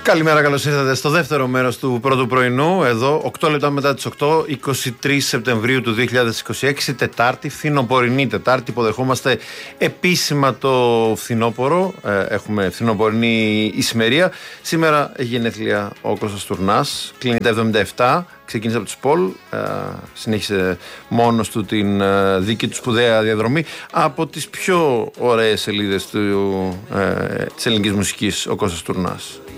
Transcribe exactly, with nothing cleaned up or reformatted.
Καλημέρα, καλώς ήρθατε στο δεύτερο μέρος του πρώτου πρωινού. Εδώ, οκτώ λεπτά μετά τις οκτώ, είκοσι τρεις Σεπτεμβρίου του δύο χιλιάδες είκοσι έξι, Τετάρτη, φθινοπορεινή Τετάρτη. Υποδεχόμαστε επίσημα το φθινόπωρο. Έχουμε φθινοπορεινή ησημερία. Σήμερα έχει γενέθλια ο Κώστας Τουρνάς, κλείνει τα εβδομήντα επτά. Ξεκίνησε από τη Σπολ, συνέχισε μόνος του την δική του σπουδαία διαδρομή. Από τις πιο ωραίες σελίδες του, ε, της ελληνικής μουσικής ο Κώστας Τουρνάς.